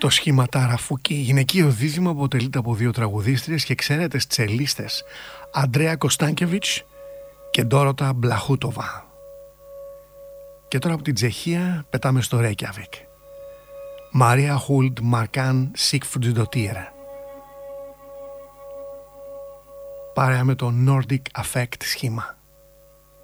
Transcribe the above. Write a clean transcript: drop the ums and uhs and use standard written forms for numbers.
Το σχήμα Ταραφούκι, γυναικείο δίδυμο, αποτελείται από δύο τραγουδίστριες και εξαίρετες τσελίστες, Αντρέα Κωνστάνκεβιτς και Ντόροτα Μπλαχούτοβα. Και τώρα από την Τσεχία πετάμε στο Ρέικιαβικ. Μαρία Χούλτ Μαρκάν Σίγφρουντστοτίρ, παρέα με το Nordic Affect σχήμα.